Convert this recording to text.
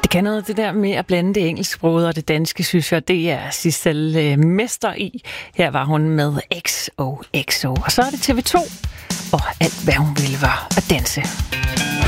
Det kan noget, det der med at blande det engelsksprogede og det danske, synes jeg, det er Sissel mester i. Her var hun med XOXO. Og så er det TV2, og alt hvad hun ville var at danse.